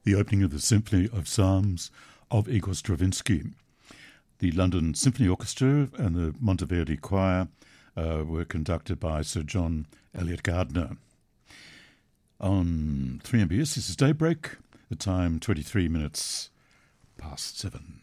the opening of the Symphony of Psalms of Igor Stravinsky. The London Symphony Orchestra and the Monteverdi Choir were conducted by Sir John Eliot Gardner. On 3MBS, this is Daybreak, the time 23 minutes past 7.